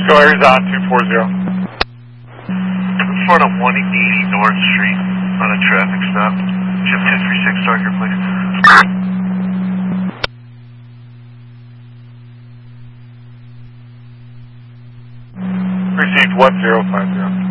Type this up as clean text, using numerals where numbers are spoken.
Goers on 240. In front of 180 North Street on a traffic stop. Ship 236 Starker, please. Received 1050.